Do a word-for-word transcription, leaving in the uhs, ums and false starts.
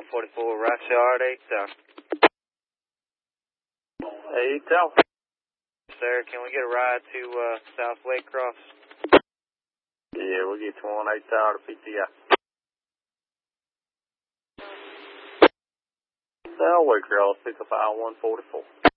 forty-four, Rock Yard, eight South. eight South. Sir, can we get a ride to uh, South Waycross? Yeah, we'll get you on eight South to P T I. South Waycross, pick up I one forty-four.